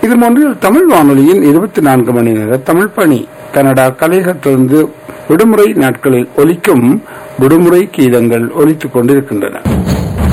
இது ஒன்றில் தமிழ் வானொலியின் 24 மணி நேர தமிழ் பணி கனடா கலையகத்திலிருந்து விடுமுறை நாட்களில் ஒலிக்கும் விடுமுறை கீதங்கள் ஒலித்துக் கொண்டிருக்கின்றன.